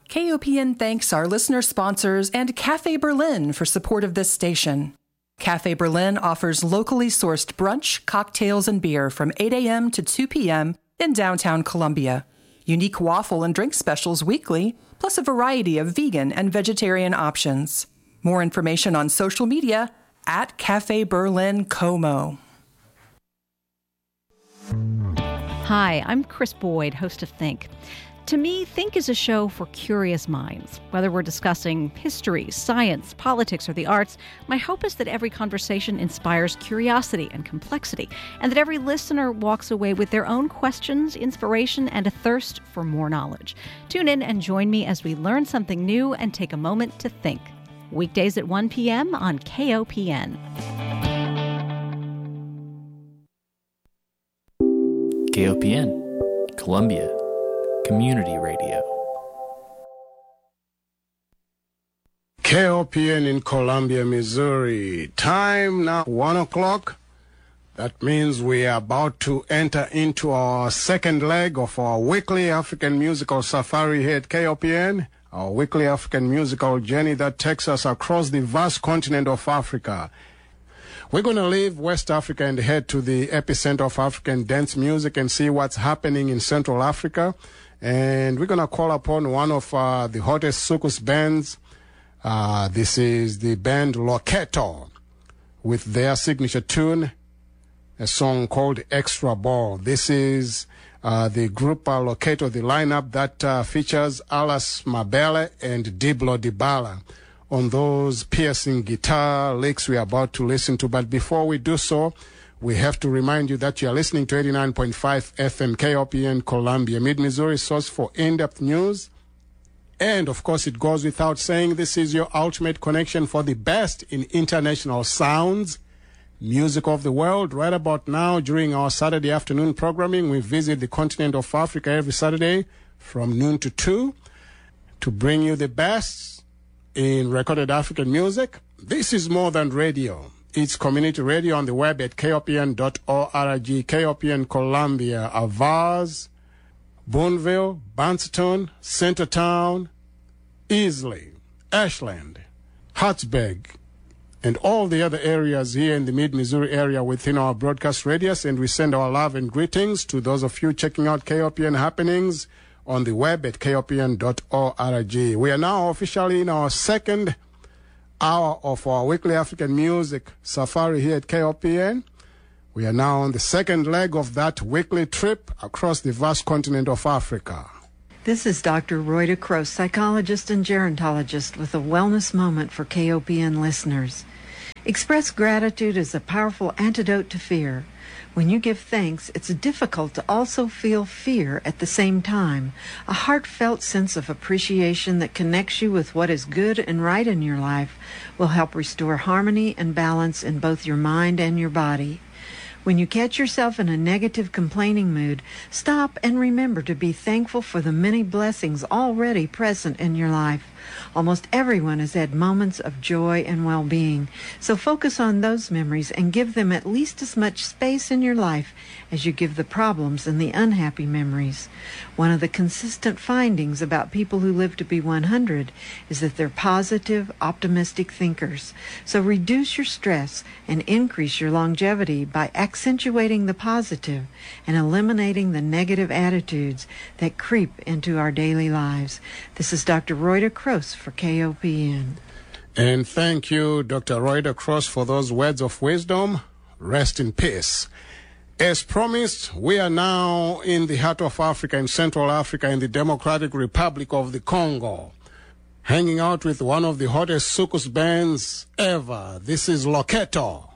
KOPN thanks our listener sponsors and Cafe Berlin for support of this station. Cafe Berlin offers locally sourced brunch, cocktails, and beer from 8 a.m. to 2 p.m. in downtown Columbia. Unique waffle and drink specials weekly, plus a variety of vegan and vegetarian options. More information on social media at Cafe Berlin Como. Hi, I'm Chris Boyd, host of Think. To me, Think is a show for curious minds. Whether we're discussing history, science, politics, or the arts, my hope is that every conversation inspires curiosity and complexity, and that every listener walks away with their own questions, inspiration, and a thirst for more knowledge. Tune in and join me as we learn something new and take a moment to think. Weekdays at 1 p.m. on KOPN. KOPN, Columbia Community Radio. KOPN in Columbia, Missouri. Time now 1 o'clock. That means we are about to enter into our second leg of our weekly African musical safari here at KOPN. Our weekly African musical journey that takes us across the vast continent of Africa. We're going to leave West Africa and head to the epicenter of African dance music and see what's happening in Central Africa. And we're going to call upon one of the hottest soukous bands. This is the band Loketo with their signature tune, a song called Extra Ball. This is the group Loketo, the lineup that features Alas Mabele and Diblo Dibala on those piercing guitar licks we're about to listen to. But before we do so, we have to remind you that you are listening to 89.5 FM KOPN Columbia, Mid-Missouri source for in-depth news. And, of course, it goes without saying, this is your ultimate connection for the best in international sounds, music of the world. Right about now, during our Saturday afternoon programming, we visit the continent of Africa every Saturday from noon to 2 to bring you the best in recorded African music. This is more than radio. It's community radio on the web at kopn.org, KOPN Columbia, Avaz, Boonville, Bansterton, Centertown, Easley, Ashland, Hartsburg, and all the other areas here in the Mid-Missouri area within our broadcast radius. And we send our love and greetings to those of you checking out KOPN happenings on the web at kopn.org. We are now officially in our second hour of our weekly African music safari here at KOPN. We are now on the second leg of that weekly trip across the vast continent of Africa. This is Dr. Rhoda Cross, psychologist and gerontologist, with a wellness moment for KOPN listeners. Express gratitude is a powerful antidote to fear. When you give thanks, it's difficult to also feel fear at the same time. A heartfelt sense of appreciation that connects you with what is good and right in your life will help restore harmony and balance in both your mind and your body. When you catch yourself in a negative, complaining mood, stop and remember to be thankful for the many blessings already present in your life. Almost everyone has had moments of joy and well-being, so focus on those memories and give them at least as much space in your life as you give the problems and the unhappy memories. One of the consistent findings about people who live to be 100 is that they're positive, optimistic thinkers. So reduce your stress and increase your longevity by accentuating the positive and eliminating the negative attitudes that creep into our daily lives. This is Dr. Rhoda Cross for KOPN. And thank you, Dr. Rhoda Cross, for those words of wisdom. Rest in peace. As promised, we are now in the heart of Africa, in Central Africa, in the Democratic Republic of the Congo, hanging out with one of the hottest soukous bands ever. This is Loketo.